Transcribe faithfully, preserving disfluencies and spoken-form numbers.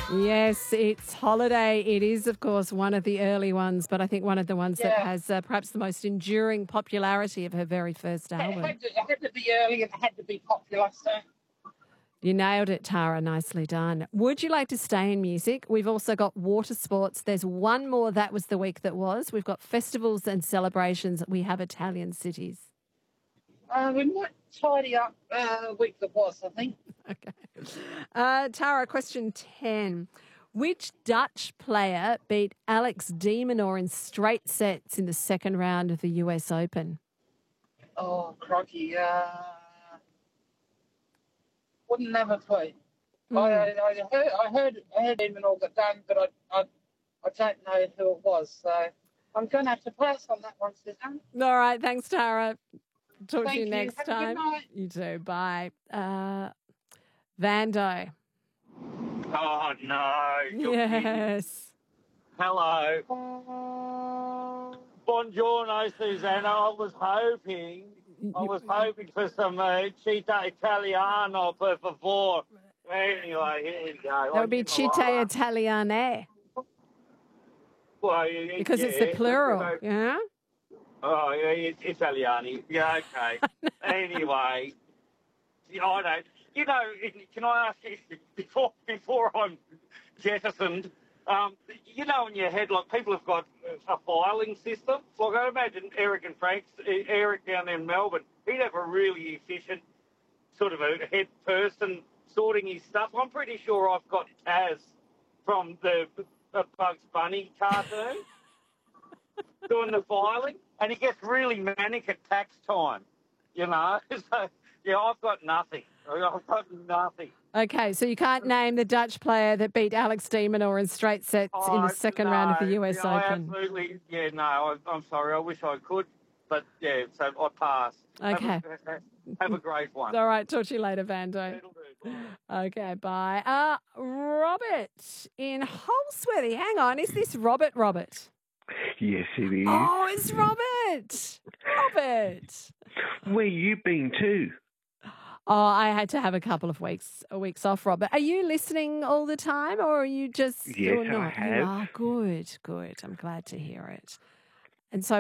Yes, it's Holiday. It is, of course, one of the early ones, but I think one of the ones that Yeah. has uh, perhaps the most enduring popularity of her very first It album. had, to, it had to be early and it had to be popular. So You nailed it, Tara. Nicely done. Would you like to stay in music? We've also got water sports. There's one more. That was the week that was. We've got festivals and celebrations. We have Italian cities. uh, we might tidy up uh, the week that was, I think. Okay. Uh, Tara, question ten. Which Dutch player beat Alex de Minaur in straight sets in the second round of the U S Open? Oh, crikey. Uh, wouldn't have a clue. Mm. I, I, heard, I heard I heard him and all got done, but I, I, I don't know who it was. So I'm going to have to pass on that one, Suzanne. All right. Thanks, Tara. Talk Thank to you, you. next Have a good time. night. You too. Bye. Uh, Vando. Oh, no. You're kidding. Yes. Hello. Buongiorno, Susanna. I was hoping, I was hoping for some uh, Città Italiano, per favor. Anyway, here we go. That would be Città Italiane Well, it- it- because it's the yeah, plural. you know, Yeah. Oh, yeah, it's Italiani. Yeah, okay. Anyway, you know, I don't. You know, can I ask you before before I'm jettisoned? Um, you know, in your head, like people have got a filing system. Like I imagine Eric and Frank's Eric down in Melbourne. He'd have a really efficient sort of a head person sorting his stuff. I'm pretty sure I've got Taz from the, the Bugs Bunny cartoon doing the filing, and he gets really manic at tax time, you know. So, yeah, I've got nothing. I've got nothing. Okay, so you can't name the Dutch player that beat Alex de Minaur in straight sets in the Oh, second no, round of the U S yeah, I Open. absolutely, yeah, no, I, I'm sorry. I wish I could, but, yeah, so I pass. Okay. Have a, have a great one. All right, talk to you later, Vando. It'll do, bye. Okay, bye. Uh, Robert in Holsworthy. Hang on, is this Robert Robert? Yes, it is. Oh, it's Robert. Robert. Where you been to? Oh, I had to have a couple of weeks weeks off, Robert. Are you listening all the time, or are you just Yes, or not? I have. You are good, good. I'm glad to hear it. And so